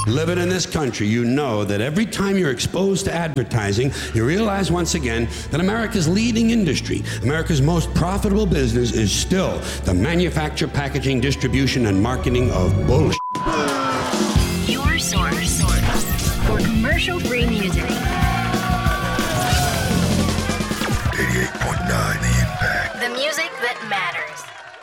Living in this country, you know that every time you're exposed to advertising, you realize once again that America's leading industry, America's most profitable business is still the manufacture, packaging, distribution, and marketing of bullshit.